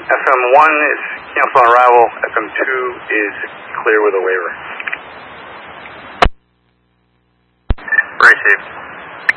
FM1 is cancel on arrival. FM2 is clear with a waiver. Received.